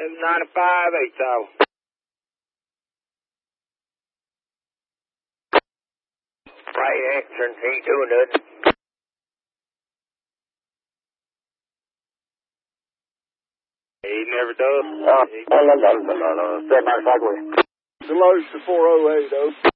95, 8,000. Right entrance, ain't doing nothing. He never does. Stand by cycle. Deloach to 408, though.